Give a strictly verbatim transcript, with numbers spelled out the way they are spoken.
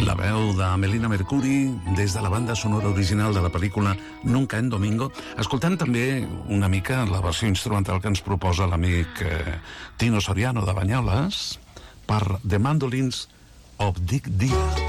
La veu de Melina Mercuri des de la banda sonora original de la pel·lícula Nunca en Domingo, escoltant també una mica la versió instrumental que ens proposa l'amic eh, Tino Soriano de Banyoles per The Mandolins of Dick Dia.